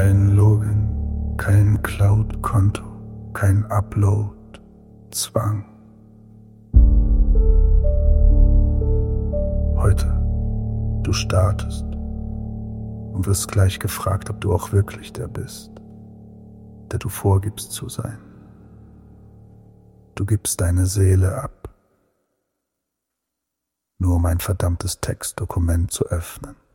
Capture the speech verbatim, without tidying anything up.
Kein Login, kein Cloud-Konto, kein Upload-Zwang. Heute, du startest und wirst gleich gefragt, ob du auch wirklich der bist, der du vorgibst zu sein. Du gibst deine Seele ab, nur um ein verdammtes Textdokument zu öffnen.